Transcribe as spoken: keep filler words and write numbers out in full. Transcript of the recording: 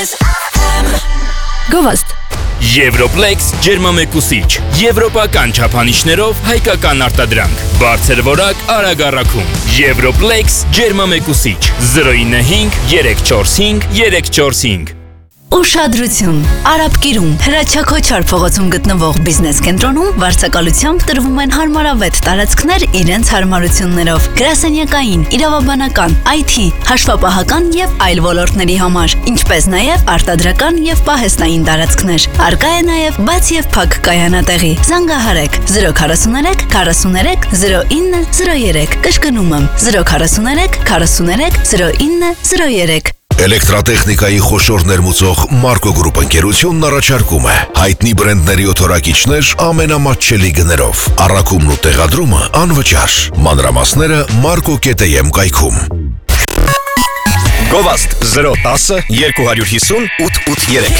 Գովաստ Եվրոպլեքս ջերմամեկուսիչ, եվրոպական չափանիշներով հայկական արտադրանք, բարձր որակ, արագ առաքում, Եվրոպլեքս ջերմամեկուսիչ, զրո ինը հինգ երեք չորս հինգ երեք չորս հինգ Ուշադրություն, Արաբկիրում, Հրաչակոչար փողոցում գտնվող բիզնես կենտրոնում վարձակալությամբ տրվում են հարմարավետ տարածքներ իրենց հարմարություններով, գրասենյակային, իրավաբանական, այ թի, հաշվապահական եւ այլ ոլորտների համար, ինչպես նաեւ արտադրական եւ պահեստային տարածքներ։ Արկա է նաեւ բաց եւ փակ կայանատեղի։ Զանգահարեք զրո քառասուններեք քառասուններեք զրո ինը զրո երեք, կշկնում եմ զրո քառասուններեք քառասուններեք զրո ինը զրո երեք։ Էլեկտրատեխնիկայի խոշոր ներմուծող Marco Group ընկերությունն առաջարկում է հայտնի բրենդների օթորակիչներ ամենամատչելի գներով։ Առաքումն ու տեղադրումը անվճար։ Մանրամասները marco.am կայքում։ Գովաստ զրո տասը երկու հիսուն ութ ութ երեք